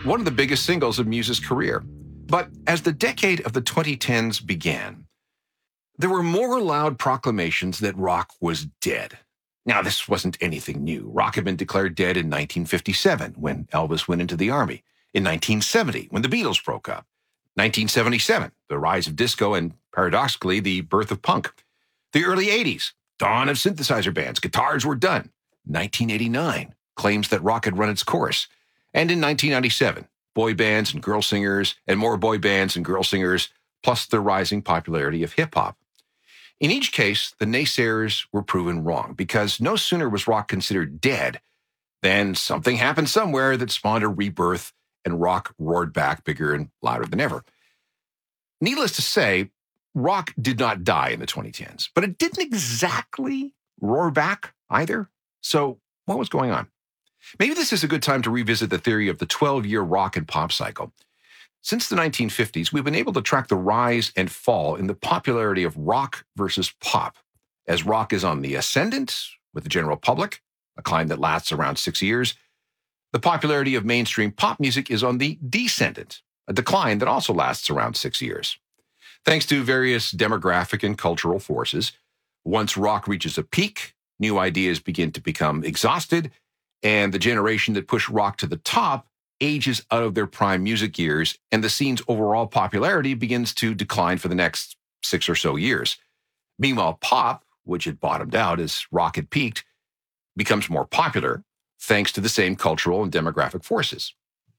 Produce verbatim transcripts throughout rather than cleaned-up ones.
one of the biggest singles of Muse's career. But as the decade of the twenty tens began, there were more loud proclamations that rock was dead. Now, this wasn't anything new. Rock had been declared dead in nineteen fifty-seven, when Elvis went into the army. In nineteen seventy, when the Beatles broke up. nineteen seventy-seven, the rise of disco and, paradoxically, the birth of punk. The early eighties, dawn of synthesizer bands. Guitars were done. nineteen eighty-nine, claims that rock had run its course. And in nineteen ninety-seven, boy bands and girl singers, and more boy bands and girl singers, plus the rising popularity of hip-hop. In each case, the naysayers were proven wrong, because no sooner was rock considered dead than something happened somewhere that spawned a rebirth, and rock roared back bigger and louder than ever. Needless to say, rock did not die in the twenty tens, but it didn't exactly roar back either. So what was going on? Maybe this is a good time to revisit the theory of the twelve-year rock and pop cycle. Since the nineteen fifties, we've been able to track the rise and fall in the popularity of rock versus pop, as rock is on the ascendant with the general public, a climb that lasts around six years. The popularity of mainstream pop music is on the descendant, a decline that also lasts around six years. Thanks to various demographic and cultural forces, once rock reaches a peak, new ideas begin to become exhausted, and the generation that pushed rock to the top ages out of their prime music years, and the scene's overall popularity begins to decline for the next six or so years. Meanwhile, pop, which had bottomed out as rock had peaked, becomes more popular, thanks to the same cultural and demographic forces.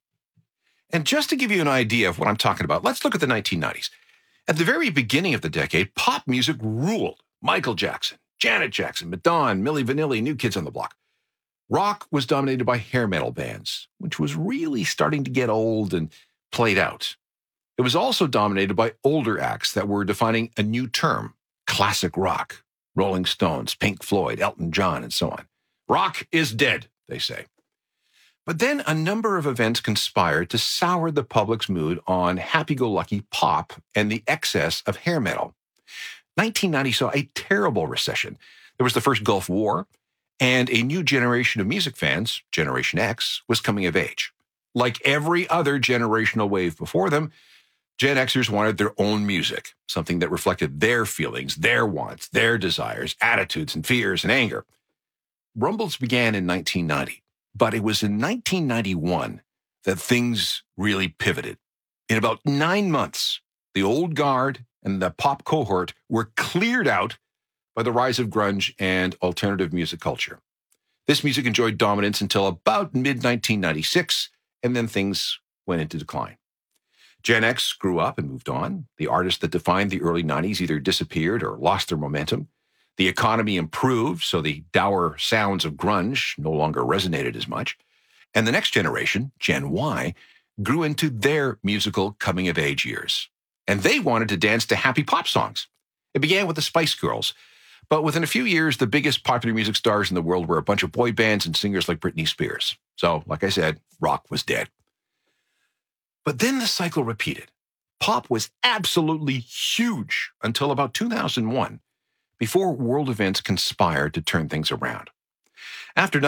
And just to give you an idea of what I'm talking about, let's look at the nineteen nineties. At the very beginning of the decade, pop music ruled. Michael Jackson, Janet Jackson, Madonna, Milli Vanilli, New Kids on the Block. Rock was dominated by hair metal bands, which was really starting to get old and played out. It was also dominated by older acts that were defining a new term, classic rock. Rolling Stones, Pink Floyd, Elton John, and so on. Rock is dead, they say. But then a number of events conspired to sour the public's mood on happy-go-lucky pop and the excess of hair metal. nineteen ninety saw a terrible recession. There was the first Gulf War, and a new generation of music fans, Generation X, was coming of age. Like every other generational wave before them, Gen Xers wanted their own music, something that reflected their feelings, their wants, their desires, attitudes, and fears, and anger. Rumbles began in nineteen ninety, but it was in nineteen ninety-one that things really pivoted. In about nine months, the old guard and the pop cohort were cleared out by the rise of grunge and alternative music culture. This music enjoyed dominance until about mid nineteen ninety-six, and then things went into decline. Gen X grew up and moved on. The artists that defined the early nineties either disappeared or lost their momentum. The economy improved, so the dour sounds of grunge no longer resonated as much. And the next generation, Gen Y, grew into their musical coming-of-age years. And they wanted to dance to happy pop songs. It began with the Spice Girls. But within a few years, the biggest popular music stars in the world were a bunch of boy bands and singers like Britney Spears. So, like I said, rock was dead. But then the cycle repeated. Pop was absolutely huge until about two thousand one, before world events conspired to turn things around. After